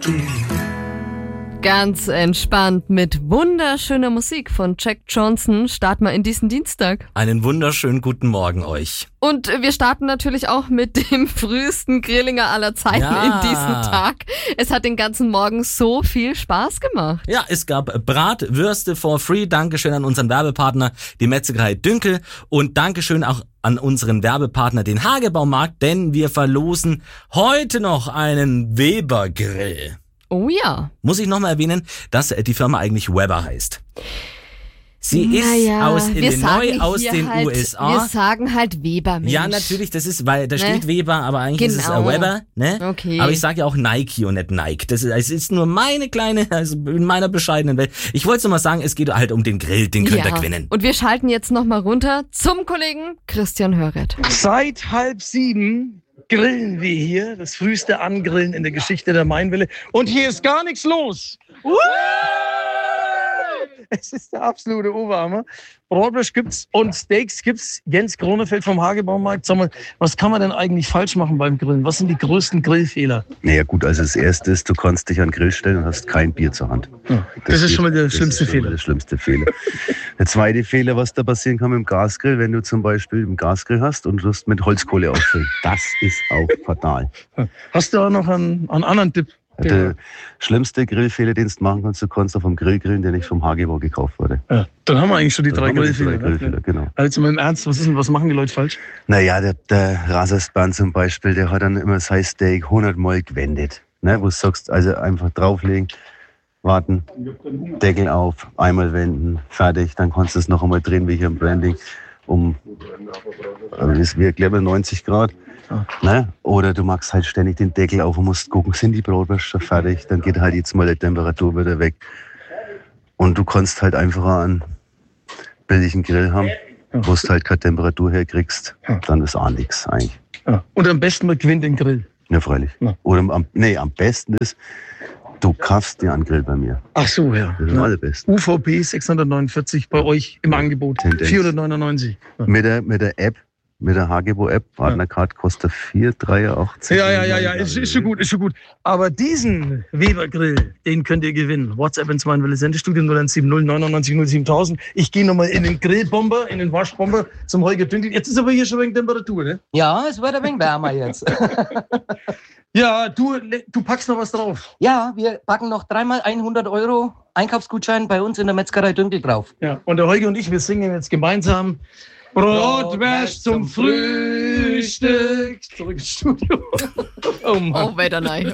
Ganz entspannt mit wunderschöner Musik von Jack Johnson starten wir in diesen Dienstag. Einen wunderschönen guten Morgen euch. Und wir starten natürlich auch mit dem frühesten Grillinger aller Zeiten in diesen Tag. Es hat den ganzen Morgen so viel Spaß gemacht. Ja, es gab Bratwürste for free. Dankeschön an unseren Werbepartner, die Metzgerei Dünkel. Und Dankeschön auch an unseren Werbepartner, den Hagebaumarkt, denn wir verlosen heute noch einen Weber-Grill. Oh ja. Muss ich nochmal erwähnen, dass die Firma eigentlich Weber heißt. Sie ist aus Illinois, aus den USA. Wir sagen halt Weber, Mensch. Ja, natürlich, das ist, weil da steht Weber, aber eigentlich ist es Weber, ne? Okay. Aber ich sage ja auch Nike und nicht Nike. Es ist nur meine kleine, also in meiner bescheidenen Welt. Ich wollte nur mal sagen, es geht halt um den Grill, den könnt ihr gewinnen. Und wir schalten jetzt nochmal runter zum Kollegen Christian Hörret. Seit 6:30 grillen wir hier, das früheste Angrillen in der Geschichte der Mainwelle. Und hier ist gar nichts los. Es ist der absolute Oberhammer. Bratwurst gibt's und Steaks gibt's. Jens Kronefeld vom Hagebaumarkt. Sag mal, was kann man denn eigentlich falsch machen beim Grillen? Was sind die größten Grillfehler? Naja gut, also das Erste ist, du kannst dich an den Grill stellen und hast kein Bier zur Hand. Ja, das ist schon mal der schlimmste Fehler. Der zweite Fehler, was da passieren kann mit dem Gasgrill, wenn du zum Beispiel einen Gasgrill hast und du hast mit Holzkohle auffüllen. Das ist auch fatal. Hast du auch noch einen anderen Tipp? Der schlimmste Grillfehler, den du machen kannst, du kannst auf einem Grill grillen, der nicht vom Hagebau gekauft wurde. Ja, dann haben wir eigentlich schon die drei Grillfehler. Genau. Also mal im Ernst, was machen die Leute falsch? Naja, der Raserspan zum Beispiel, der hat dann immer sein Steak 100 Mal gewendet. Ne, wo du sagst, also einfach drauflegen, warten, Deckel auf, einmal wenden, fertig. Dann kannst du es noch einmal drehen, wie hier im Branding, das wird, glaube ich, 90 Grad. Ne? Oder du machst halt ständig den Deckel auf und musst gucken, sind die Bratwürste schon fertig? Dann geht halt jetzt mal die Temperatur wieder weg. Und du kannst halt einfach einen billigen Grill haben, wo du halt keine Temperatur herkriegst. Dann ist auch nichts eigentlich. Ja. Und am besten man gewinnt den Grill. Ja, freilich. Ja. Oder am besten ist, du kaufst dir einen Grill bei mir. Ach so, ja. Das ist am allerbesten. UVP 649 bei euch im Angebot. Tendenz. 499. Ja. Mit der App. Mit der Hagebo-App, Partnercard kostet 4,83. Ja, ist schon gut. Aber diesen Weber-Grill, den könnt ihr gewinnen. WhatsApp ins Mainwelle Sendestudio 0170 99 07000. Ich gehe nochmal in den Grillbomber, in den Waschbomber zum Holger Dünkel. Jetzt ist aber hier schon wegen Temperatur, ne? Ja, es wird ein wenig wärmer jetzt. Ja, du packst noch was drauf. Ja, wir packen noch 3x 100 € Einkaufsgutschein bei uns in der Metzgerei Dünkel drauf. Ja, und der Holger und ich, wir singen jetzt gemeinsam Bratwurst zum Frühstück. Zurück ins Studio. Oh weiter nein.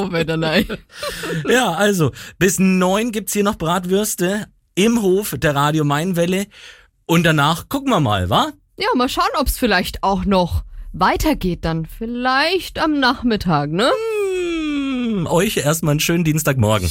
Ja, also, bis 9 gibt's hier noch Bratwürste im Hof der Radio Mainwelle. Und danach gucken wir mal, wa? Ja, mal schauen, ob's vielleicht auch noch weitergeht dann. Vielleicht am Nachmittag, ne? Euch erstmal einen schönen Dienstagmorgen.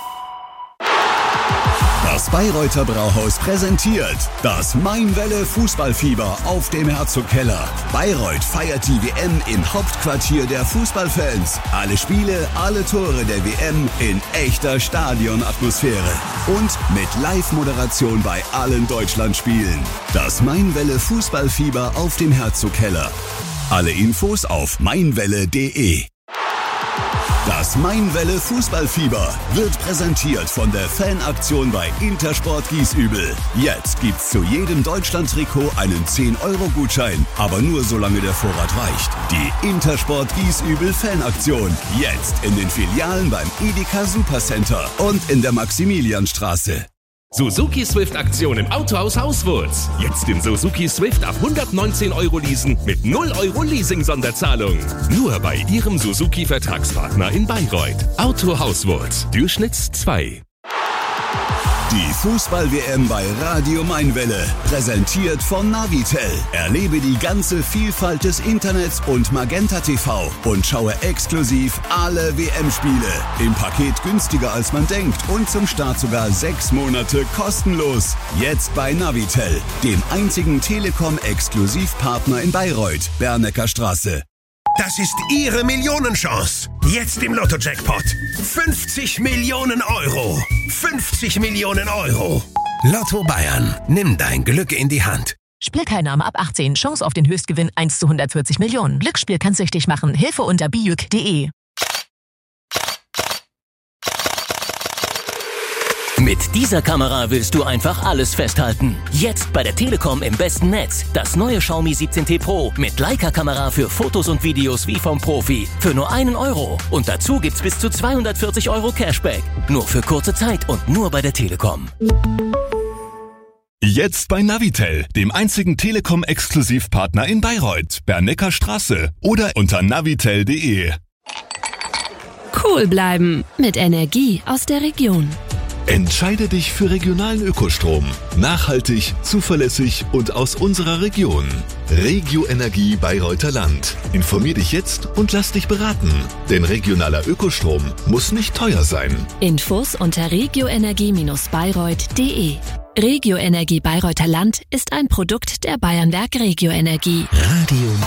Das Bayreuther Brauhaus präsentiert das Mainwelle Fußballfieber auf dem Herzogkeller. Bayreuth feiert die WM im Hauptquartier der Fußballfans. Alle Spiele, alle Tore der WM in echter Stadionatmosphäre. Und mit Live-Moderation bei allen Deutschlandspielen. Das Mainwelle Fußballfieber auf dem Herzogkeller. Alle Infos auf mainwelle.de. Das Mainwelle Fußballfieber wird präsentiert von der Fanaktion bei Intersport Giesübel. Jetzt gibt's zu jedem Deutschland-Trikot einen 10-Euro-Gutschein, aber nur solange der Vorrat reicht. Die Intersport Giesübel Fanaktion. Jetzt in den Filialen beim Edeka Supercenter und in der Maximilianstraße. Suzuki Swift Aktion im Autohaus Hauswurz. Jetzt den Suzuki Swift auf 119 € leasen mit 0 € Leasing-Sonderzahlung. Nur bei Ihrem Suzuki-Vertragspartner in Bayreuth. Autohaus Wurz, Durchschnitts 2. Die Fußball-WM bei Radio Mainwelle, präsentiert von Navitel. Erlebe die ganze Vielfalt des Internets und Magenta TV und schaue exklusiv alle WM-Spiele. Im Paket günstiger als man denkt und zum Start sogar 6 Monate kostenlos. Jetzt bei Navitel, dem einzigen Telekom-Exklusivpartner in Bayreuth, Bernecker Straße. Das ist Ihre Millionenchance. Jetzt im Lotto-Jackpot. 50 Millionen €. 50 Millionen €. Lotto Bayern. Nimm dein Glück in die Hand. Spielteilnahme ab 18. Chance auf den Höchstgewinn 1 zu 140 Millionen. Glücksspiel kann süchtig machen. Hilfe unter bijuk.de. Mit dieser Kamera willst du einfach alles festhalten. Jetzt bei der Telekom im besten Netz. Das neue Xiaomi 17T Pro mit Leica-Kamera für Fotos und Videos wie vom Profi. Für nur 1 Euro. Und dazu gibt's bis zu 240 Euro Cashback. Nur für kurze Zeit und nur bei der Telekom. Jetzt bei Navitel, dem einzigen Telekom-Exklusivpartner in Bayreuth, Bernecker Straße oder unter navitel.de. Cool bleiben mit Energie aus der Region. Entscheide dich für regionalen Ökostrom. Nachhaltig, zuverlässig und aus unserer Region. Regio Energie Bayreuther Land. Informier dich jetzt und lass dich beraten. Denn regionaler Ökostrom muss nicht teuer sein. Infos unter regioenergie-bayreuth.de. Regio Energie Bayreuther Land ist ein Produkt der Bayernwerk Regio Energie. Radio